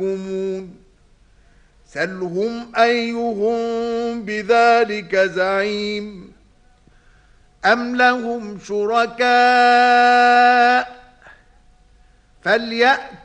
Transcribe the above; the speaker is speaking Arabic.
سلهم أيهم بذلك زعيم أم لهم شركاء فليأتوا